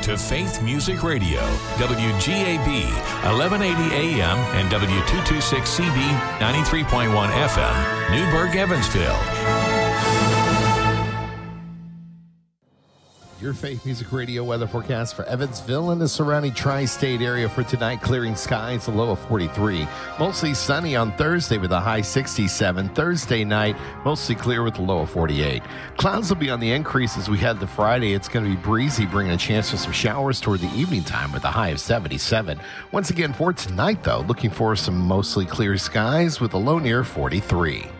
to Faith Music Radio, WGAB, 1180 AM and W226CB, 93.1 FM, Newburgh, Evansville. Your Faith Music Radio weather forecast for Evansville and the surrounding tri-state area for tonight. Clearing skies, a low of 43. Mostly sunny on Thursday with a high 67. Thursday night, mostly clear with a low of 48. Clouds will be on the increase as we head to Friday. It's going to be breezy, bringing a chance for some showers toward the evening time with a high of 77. Once again, for tonight, though, looking for some mostly clear skies with a low near 43.